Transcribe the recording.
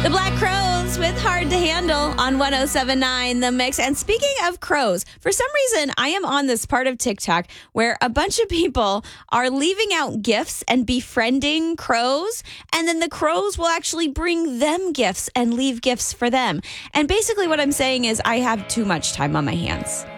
The Black Crowes with Hard to Handle on 107.9 The Mix. And speaking of crows, for some reason, I am on this part of TikTok where a bunch of people are leaving out gifts and befriending crows. And then the crows will actually bring them gifts and leave gifts for them. And basically what I'm saying is I have too much time on my hands.